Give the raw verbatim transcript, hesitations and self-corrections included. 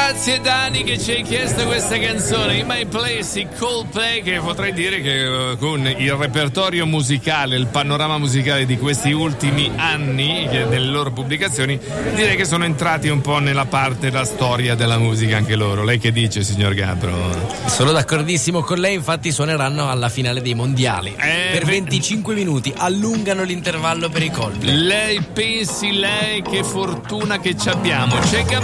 Grazie Dani che ci hai chiesto questa canzone, In My Place, i Coldplay, che potrei dire che uh, con il repertorio musicale, il panorama musicale di questi ultimi anni, che, delle loro pubblicazioni, direi che sono entrati un po' nella parte della storia della musica anche loro. Lei che dice, signor Gabbro? Sono d'accordissimo con lei, infatti suoneranno alla finale dei mondiali eh, per venticinque minuti, allungano l'intervallo per i Coldplay. Lei pensi, lei che fortuna che ci abbiamo. C'è